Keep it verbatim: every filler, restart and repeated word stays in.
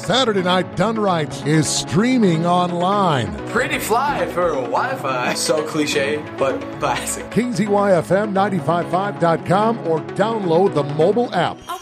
Saturday Night Done Right is streaming online. Pretty fly for Wi-Fi. So cliche, but classic. K Z Y F M nine five five dot com or download the mobile app.